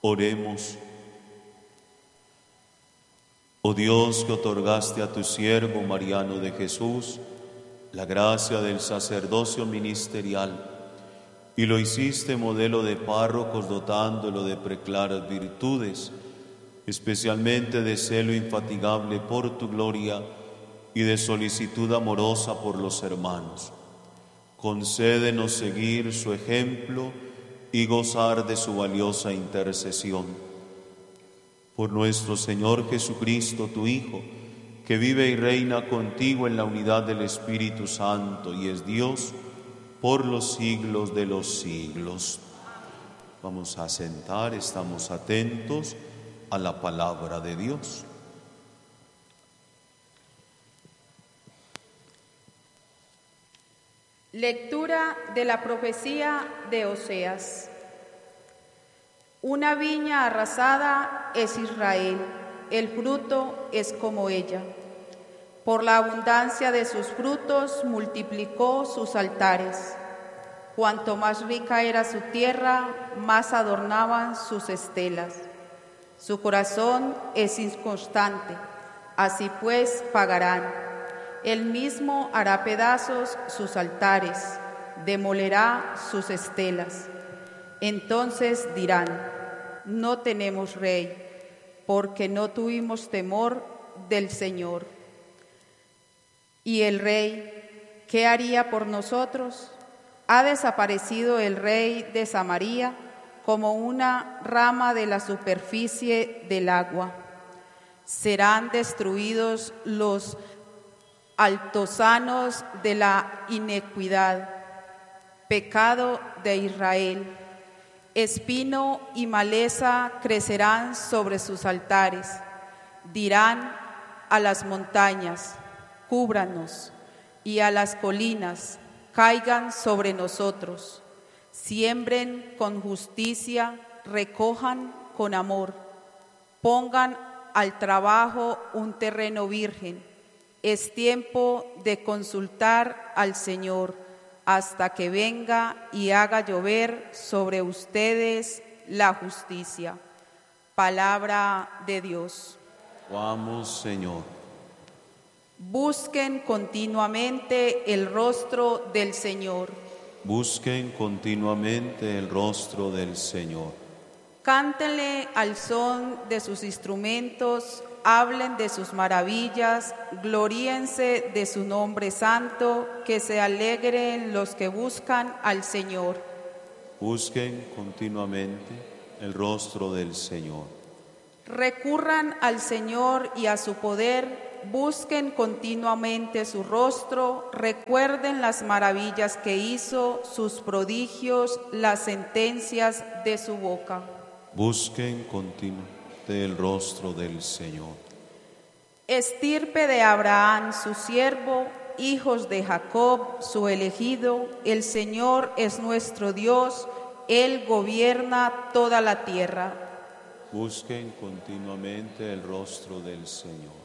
Oremos. Oh Dios, que otorgaste a tu siervo Mariano de Jesús la gracia del sacerdocio ministerial y lo hiciste modelo de párrocos dotándolo de preclaras virtudes, especialmente de celo infatigable por tu gloria y de solicitud amorosa por los hermanos. Concédenos seguir su ejemplo y gozar de su valiosa intercesión. Por nuestro Señor Jesucristo, tu Hijo, que vive y reina contigo en la unidad del Espíritu Santo y es Dios por los siglos de los siglos. Vamos a sentar, estamos atentos a la palabra de Dios. Lectura de la profecía de Oseas. Una viña arrasada es Israel, el fruto es como ella. Por la abundancia de sus frutos multiplicó sus altares. Cuanto más rica era su tierra, más adornaban sus estelas. Su corazón es inconstante, así pues pagarán. Él mismo hará pedazos sus altares, demolerá sus estelas. Entonces dirán: no tenemos rey, porque no tuvimos temor del Señor. ¿Y el rey qué haría por nosotros? Ha desaparecido el rey de Samaria como una rama de la superficie del agua. Serán destruidos los altosanos de la iniquidad, pecado de Israel. Espino y maleza crecerán sobre sus altares. Dirán a las montañas: cúbranos, y a las colinas: caigan sobre nosotros. Siembren con justicia, recojan con amor. Pongan al trabajo un terreno virgen. Es tiempo de consultar al Señor hasta que venga y haga llover sobre ustedes la justicia. Palabra de Dios. Vamos, Señor. Busquen continuamente el rostro del Señor. Busquen continuamente el rostro del Señor. Cántenle al son de sus instrumentos, hablen de sus maravillas, gloríense de su nombre santo, que se alegren los que buscan al Señor. Busquen continuamente el rostro del Señor. Recurran al Señor y a su poder, busquen continuamente su rostro, recuerden las maravillas que hizo, sus prodigios, las sentencias de su boca. Busquen continuamente el rostro del Señor. Estirpe de Abraham, su siervo, hijos de Jacob, su elegido, el Señor es nuestro Dios, Él gobierna toda la tierra. Busquen continuamente el rostro del Señor.